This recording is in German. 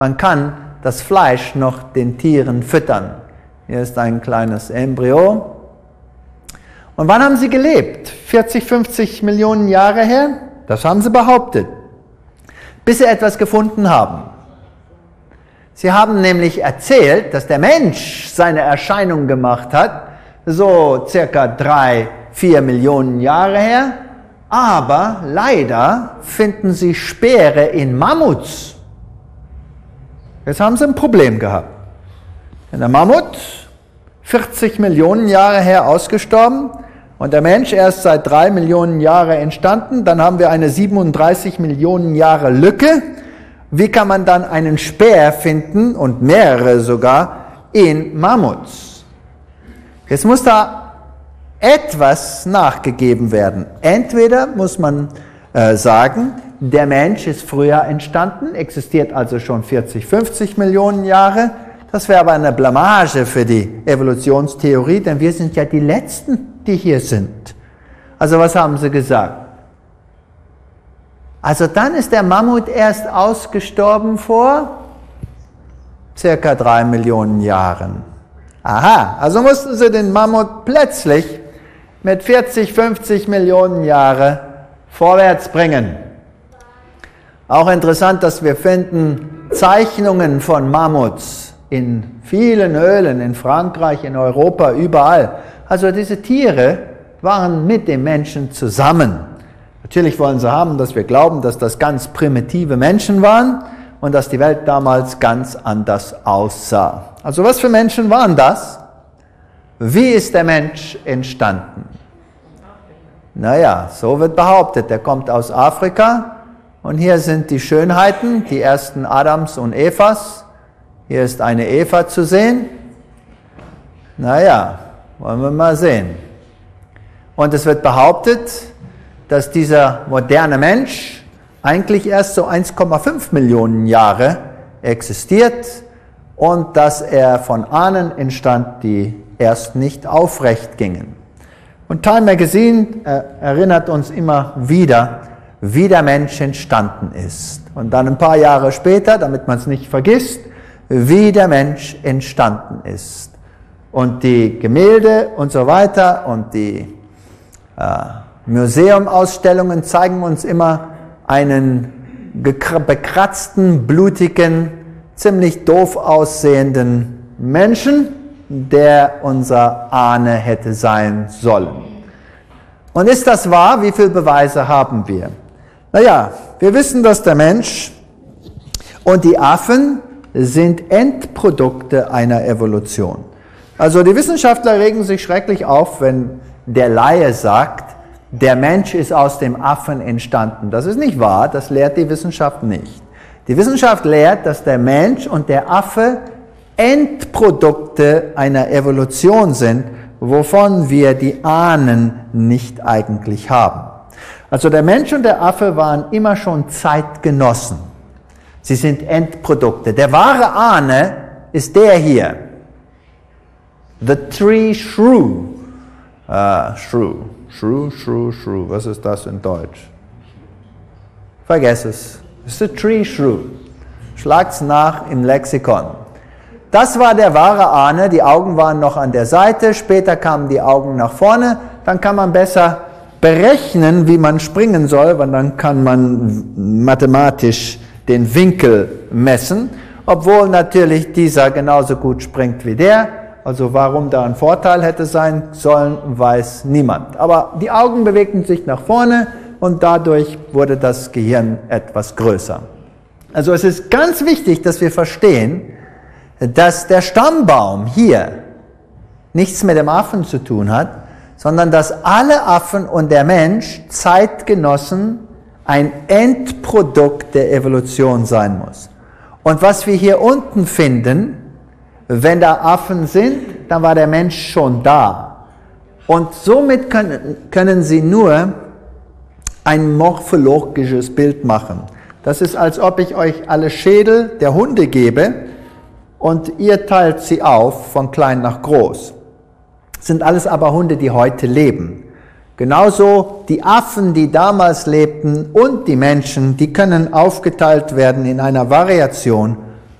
Man kann das Fleisch noch den Tieren füttern. Hier ist ein kleines Embryo. Und wann haben sie gelebt? 40, 50 Millionen Jahre her? Das haben sie behauptet. Bis sie etwas gefunden haben. Sie haben nämlich erzählt, dass der Mensch seine Erscheinung gemacht hat, so circa 3, 4 Millionen Jahre her. Aber leider finden sie Speere in Mammuts. Jetzt haben sie ein Problem gehabt. Der Mammut, 40 Millionen Jahre her ausgestorben und der Mensch erst seit 3 Millionen Jahren entstanden. Dann haben wir eine 37 Millionen Jahre Lücke. Wie kann man dann einen Speer finden, und mehrere sogar, in Mammuts? Jetzt muss da etwas nachgegeben werden. Entweder muss man sagen, der Mensch ist früher entstanden, existiert also schon 40, 50 Millionen Jahre. Das wäre aber eine Blamage für die Evolutionstheorie, denn wir sind ja die Letzten, die hier sind. Also was haben sie gesagt? Also dann ist der Mammut erst ausgestorben vor circa 3 Millionen Jahren. Aha, also mussten sie den Mammut plötzlich mit 40, 50 Millionen Jahren vorwärts bringen. Auch interessant, dass wir finden Zeichnungen von Mammuts in vielen Höhlen, in Frankreich, in Europa, überall. Also diese Tiere waren mit dem Menschen zusammen. Natürlich wollen sie haben, dass wir glauben, dass das ganz primitive Menschen waren und dass die Welt damals ganz anders aussah. Also was für Menschen waren das? Wie ist der Mensch entstanden? Naja, so wird behauptet, er kommt aus Afrika und hier sind die Schönheiten, die ersten Adams und Evas. Hier ist eine Eva zu sehen. Naja, wollen wir mal sehen. Und es wird behauptet, dass dieser moderne Mensch eigentlich erst so 1,5 Millionen Jahre existiert und dass er von Ahnen entstand, die erst nicht aufrecht gingen. Und Time Magazine erinnert uns immer wieder, wie der Mensch entstanden ist. Und dann ein paar Jahre später, damit man es nicht vergisst, wie der Mensch entstanden ist. Und die Gemälde und so weiter und die Museumausstellungen zeigen uns immer einen bekratzten, blutigen, ziemlich doof aussehenden Menschen, der unser Ahne hätte sein sollen. Und ist das wahr? Wie viele Beweise haben wir? Naja, wir wissen, dass der Mensch und die Affen sind Endprodukte einer Evolution. Also die Wissenschaftler regen sich schrecklich auf, wenn der Laie sagt, der Mensch ist aus dem Affen entstanden. Das ist nicht wahr, das lehrt die Wissenschaft nicht. Die Wissenschaft lehrt, dass der Mensch und der Affe Endprodukte einer Evolution sind, wovon wir die Ahnen nicht eigentlich haben. Also der Mensch und der Affe waren immer schon Zeitgenossen. Sie sind Endprodukte. Der wahre Ahne ist der hier. The tree shrew. Shrew. Was ist das in Deutsch? Vergess es. Es ist the tree shrew. Schlagt's nach im Lexikon. Das war der wahre Ahne. Die Augen waren noch an der Seite. Später kamen die Augen nach vorne. Dann kann man besser berechnen, wie man springen soll, weil dann kann man mathematisch den Winkel messen, obwohl natürlich dieser genauso gut springt wie der. Also warum da ein Vorteil hätte sein sollen, weiß niemand. Aber die Augen bewegten sich nach vorne und dadurch wurde das Gehirn etwas größer. Also es ist ganz wichtig, dass wir verstehen, dass der Stammbaum hier nichts mit dem Affen zu tun hat, sondern dass alle Affen und der Mensch Zeitgenossen, ein Endprodukt der Evolution sein muss. Und was wir hier unten finden, wenn da Affen sind, dann war der Mensch schon da. Und somit können sie nur ein morphologisches Bild machen. Das ist, als ob ich euch alle Schädel der Hunde gebe und ihr teilt sie auf von klein nach groß. Das sind alles aber Hunde, die heute leben. Genauso die Affen, die damals lebten und die Menschen, die können aufgeteilt werden in einer Variation